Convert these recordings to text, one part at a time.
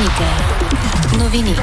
Вероника. Новини.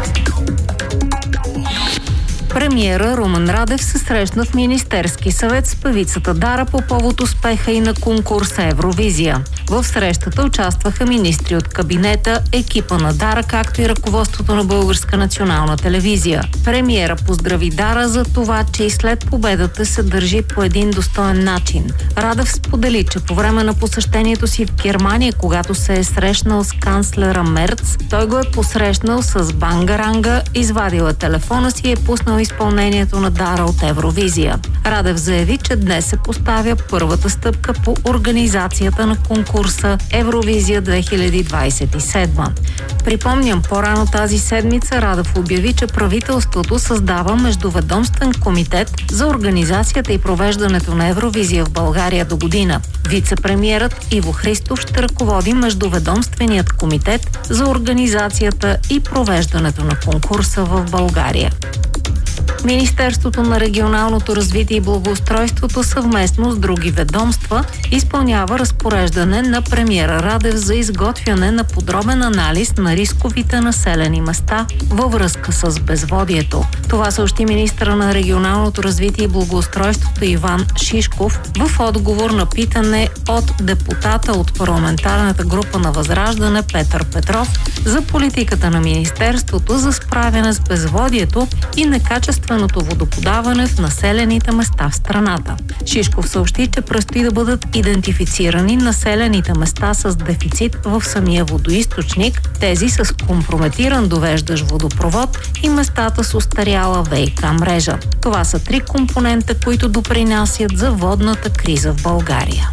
Премиера Румен Радев се срещна в Министерски съвет с певицата Дара по повод успеха и на конкурса Евровизия. В срещата участваха министри от кабинета, екипа на Дара, както и ръководството на Българска национална телевизия. Премиера поздрави Дара за това, че и след победата се държи по един достоен начин. Радев сподели, че по време на посещението си в Германия, когато се е срещнал с канцлера Мерц, той го е посрещнал с бангаранга, извадила телефона си и е пуснал изпълнението на Дара от Евровизия. Радев заяви, че днес се поставя първата стъпка по организацията на конкурса Евровизия 2027. Припомням, по-рано тази седмица Радев обяви, че правителството създава междуведомствен комитет за организацията и провеждането на Евровизия в България до година. Вице-премиерът Иво Христов ще ръководи междуведомственият комитет за организацията и провеждането на конкурса в България. Министерството на регионалното развитие и благоустройството съвместно с други ведомства изпълнява разпореждане на премиера Радев за изготвяне на подробен анализ на рисковите населени места във връзка с безводието. Това съобщи министъра на регионалното развитие и благоустройството Иван Шишков в отговор на питане от депутата от парламентарната група на Възраждане Петър Петров за политиката на министерството за справяне с безводието и некачественото водоподаване в населените места в страната. Шишков съобщи, че предстои да бъдат идентифицирани населените места с дефицит в самия водоизточник, тези с компрометиран довеждащ водопровод и местата с остаряла ВиК мрежа. Това са 3 компонента, които допринасят за водната криза в България.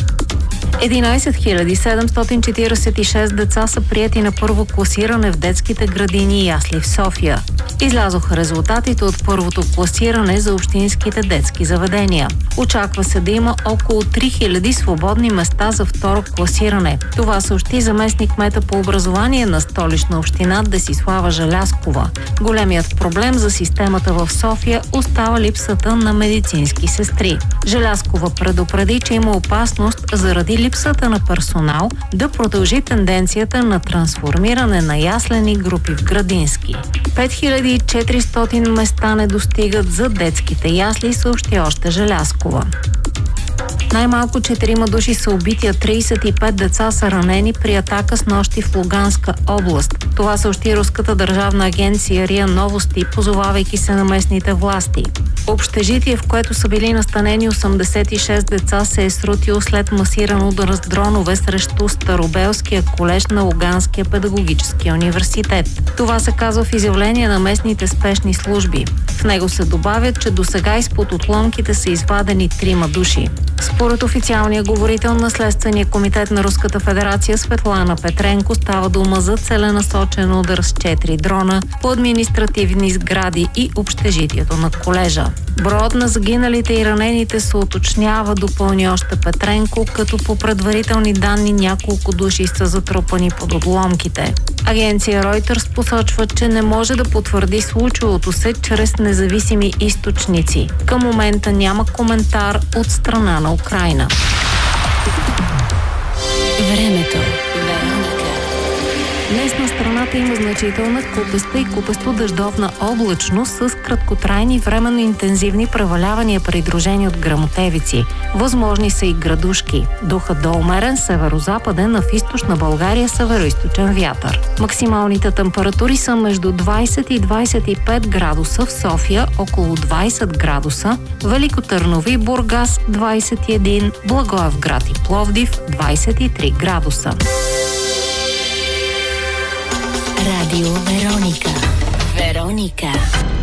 11 746 деца са приети на първо класиране в детските градини и ясли в София. Излязоха резултатите от първото класиране за общинските детски заведения. Очаква се да има около 3000 свободни места за второ класиране. Това съобщи заместник-кмета по образование на Столична община Десислава Желязкова. Големият проблем за системата в София остава липсата на медицински сестри. Желязкова предупреди, че има опасност заради липсата на персонал да продължи тенденцията на трансформиране на яслени групи в градински. 5400 места не достигат за детските ясли, съобщи още Желязкова. Най-малко 4 души са убити, а 35 деца са ранени при атака с нощи в Луганска област. Това съобщи руската държавна агенция РИА Новости, позовавайки се на местните власти. Общежитие, в което са били настанени 86 деца, се е срутило след масиран удар с дронове срещу Старобелския колеж на Луганския педагогически университет. Това се казва в изявление на местните спешни служби. В него се добавят, че досега изпод отломките са извадени 3 души. Според официалния говорител на Следствения комитет на Руската федерация Светлана Петренко става дума за целенасочен удар с 4 дрона по административни сгради и общежитието на колежа. Броят на загиналите и ранените се уточнява, допълни още Петренко, като по предварителни данни няколко души са затрупани под отломките. Агенция Reuters посочва, че не може да потвърди случилото се чрез независими източници. Към момента няма коментар от страна на Украйна. Времето. Днес на страната има значителна купеста и купесто-дъждовна облачност с краткотрайни временно интензивни превалявания, придружени от гръмотевици. Възможни са и градушки. Духът до умерен северо-западен, а в източна България северо-източен вятър. Максималните температури са между 20 и 25 градуса в София, около 20 градуса, Велико Търново и Бургас 21, Благоевград и Пловдив 23 градуса. Радио Вероника. Вероника.